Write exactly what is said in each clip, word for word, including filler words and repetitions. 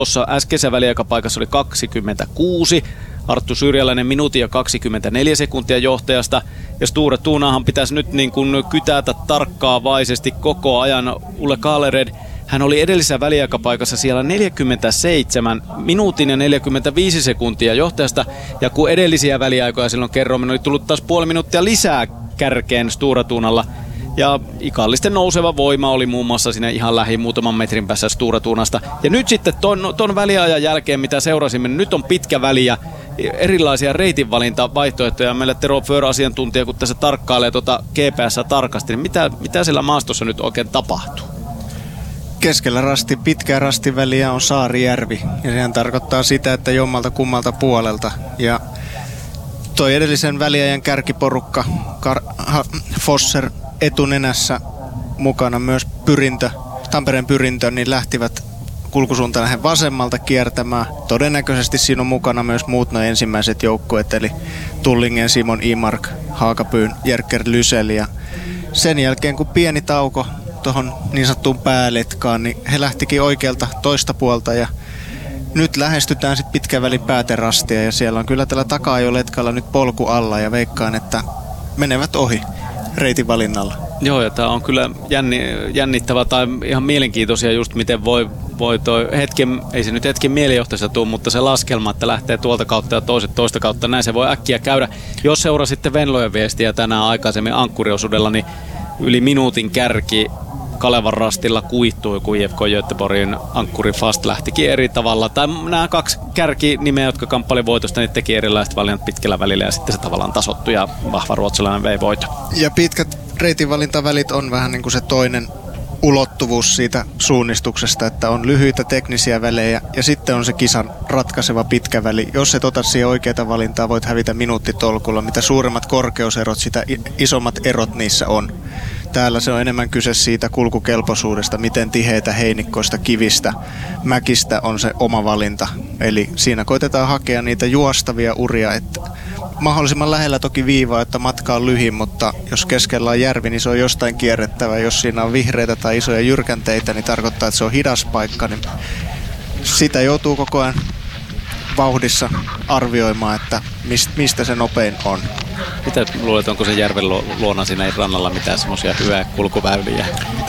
Tuossa äskeisessä väliaikapaikassa oli kaksikymmentäkuusi. Arttu Syrjäläinen minuutin ja kaksikymmentäneljä sekuntia johtajasta. Ja Sture Tunahan pitäisi nyt niin kuin kytätä tarkkaavaisesti koko ajan. Ulle Kalered, hän oli edellisessä väliaikapaikassa siellä neljäkymmentäseitsemän minuutin ja neljäkymmentäviisi sekuntia johtajasta. Ja kun edellisiä väliaikoja silloin kerroin, oli tullut taas puoli minuuttia lisää kärkeen Sture Tunalla. Ja ikallisten nouseva voima oli muun muassa siinä ihan lähi muutaman metrin päässä Sture Tunasta. Ja nyt sitten ton, ton väliajan jälkeen, mitä seurasimme, nyt on pitkä väli ja erilaisia reitinvalintavaihtoehtoja. Meillä Tero Föhr asiantuntija, kun tässä tarkkailee tuota G P S tarkasti, niin mitä, mitä siellä maastossa nyt oikein tapahtuu? Keskellä rasti, pitkää rastiväliä on Saarijärvi. Ja sehän tarkoittaa sitä, että jommalta kummalta puolelta. Ja toi edellisen väliajan kärkiporukka, Kar- ha, Fosser etunenässä mukana myös pyrintö, Tampereen pyrintö, niin lähtivät kulkusuuntaan lähden vasemmalta kiertämään. Todennäköisesti siinä on mukana myös muut noin ensimmäiset joukkueet, eli Tullingen, Simon Imark, Haakapyyn, Jerker Lysel. Ja sen jälkeen, kun pieni tauko tuohon niin sanottuun pääletkaan, niin he lähtikin oikealta toista puolta ja nyt lähestytään sitten pitkän välin pääterastia ja siellä on kyllä tällä taka-ajoletkalla nyt polku alla ja veikkaan, että menevät ohi reitin valinnalla. Joo, ja tämä on kyllä jänni, jännittävä tai ihan mielenkiintoisia just miten voi, voi toi hetken, ei se nyt hetken mielijohtaista tule, mutta se laskelma, että lähtee tuolta kautta ja toiset toista kautta, näin se voi äkkiä käydä. Jos seurasitte Venlojen viestiä tänään aikaisemmin ankkuriosuudella, niin yli minuutin kärki Kalevan rastilla kuihtui, kun I F K Göteborgin ankkuri Fast lähtikin eri tavalla. Tai nämä kaksi kärkinimeä, jotka kamppaili voitosta, niin teki erilaiset valinnat pitkällä välillä ja sitten se tavallaan tasoittui ja vahva ruotsalainen vei voito. Ja pitkät reitinvalintavälit on vähän niin kuin se toinen ulottuvuus siitä suunnistuksesta, että on lyhyitä teknisiä välejä ja sitten on se kisan ratkaiseva pitkä väli. Jos et ota siihen oikeaa valintaa, voit hävitä minuuttitolkulla. Mitä suuremmat korkeuserot, sitä isommat erot niissä on. Täällä se on enemmän kyse siitä kulkukelpoisuudesta, miten tiheitä heinikkoista, kivistä, mäkistä on se oma valinta. Eli siinä koitetaan hakea niitä juostavia uria, että mahdollisimman lähellä toki viivaa, että matka on lyhin, mutta jos keskellä on järvi, niin se on jostain kierrettävä. Jos siinä on vihreitä tai isoja jyrkänteitä, niin tarkoittaa, että se on hidas paikka. Niin sitä joutuu koko ajan vauhdissa arvioimaan, että mistä se nopein on. Mitä luulet, onko se järven luona siinä rannalla mitään semmoisia hyvää kulkuväyliä?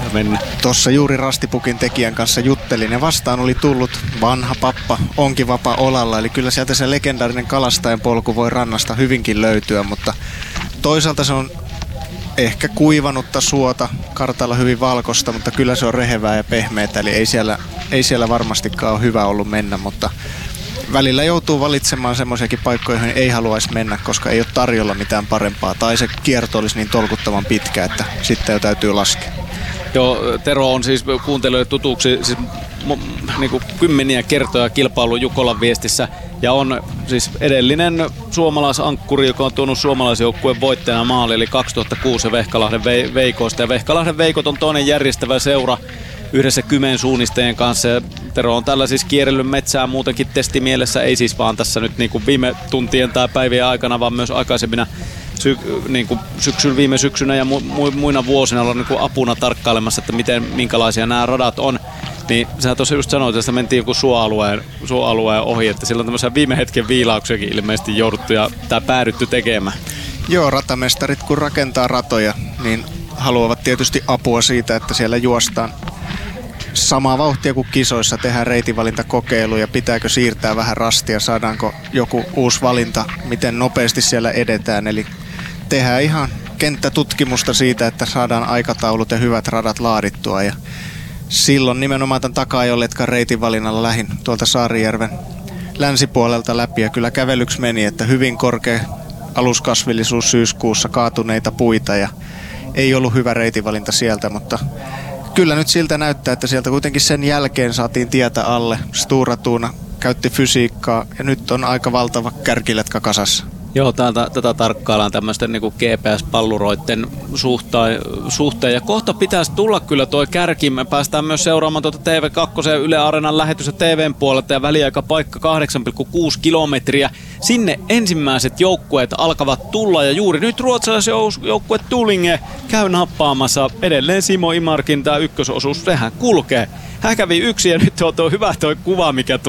Tuossa juuri rastipukin tekijän kanssa juttelin ja vastaan oli tullut vanha pappa Onkivapa Olalla. Eli kyllä sieltä se legendaarinen kalastajan polku voi rannasta hyvinkin löytyä, mutta toisaalta se on ehkä kuivanutta suota, kartalla hyvin valkoista, mutta kyllä se on rehevää ja pehmeää. Eli ei siellä, ei siellä varmastikaan ole hyvä ollut mennä, mutta välillä joutuu valitsemaan semmoisiakin paikkoja, joihin ei haluaisi mennä, koska ei ole tarjolla mitään parempaa. Tai se kierto olisi niin tolkuttavan pitkä, että sitten jo täytyy laskea. Joo, Tero on siis kuuntelijoille tutuksi siis, m- niin kuin kymmeniä kertoja kilpailu Jukolan viestissä. Ja on siis edellinen suomalaisankkuri, joka on tuonut suomalaisjoukkueen voittajana maali, eli kaksituhattakuusi Vehkalahden Ve- Veikoista. Ja Vehkalahden Veikot on toinen järjestävä seura yhdessä Kymen suunnistajien kanssa. Ja Tero on tällä siis kierrellyt metsää muutenkin testimielessä, ei siis vaan tässä nyt niin kuin viime tuntien tai päivien aikana, vaan myös aikaisemmina sy- niin kuin syksyllä, viime syksynä ja mu- muina vuosina olla niin kuin apuna tarkkailemassa, että miten, minkälaisia nämä radat on. Niin sä tuossa just sanoit, että mentiin joku suoalueen, suoalueen ohi, että silloin tämmöisiä viime hetken viilauksiakin ilmeisesti jouduttu ja tai päädytty tekemään. Joo, ratamestarit kun rakentaa ratoja, niin haluavat tietysti apua siitä, että siellä juostaan samaa vauhtia kuin kisoissa, tehdään reitinvalintakokeilu ja pitääkö siirtää vähän rastia, saadaanko joku uusi valinta, miten nopeasti siellä edetään. Eli tehdään ihan kenttätutkimusta siitä, että saadaan aikataulut ja hyvät radat laadittua. Ja silloin nimenomaan tämän taka-ajoletkan reitinvalinnalla lähin tuolta Saarijärven länsipuolelta läpi ja kyllä kävelyksi meni, että hyvin korkea aluskasvillisuus syyskuussa, kaatuneita puita ja ei ollut hyvä reitinvalinta sieltä, mutta kyllä nyt siltä näyttää, että sieltä kuitenkin sen jälkeen saatiin tietä alle. Sture Tuna käytti fysiikkaa ja nyt on aika valtava kärkiletka kasassa. Joo, täältä, tätä tarkkaillaan tämmöisten niin kuin G P S-palluroiden suhteen, suhteen. Ja kohta pitäisi tulla kyllä tuo kärki. Me päästään myös seuraamaan tuota T V kaksi Yle Areenan lähetystä T V:n puolelta ja väliaikapaikka kahdeksan pilkku kuusi kilometriä. Sinne ensimmäiset joukkueet alkavat tulla ja juuri nyt ruotsalaisjoukkue Tullingen käy nappaamassa edelleen Simo Imarkin tämä ykkösosuus. Sehän kulkee. Hän kävi yksi ja nyt on tuo hyvä tuo kuva, mikä tuli.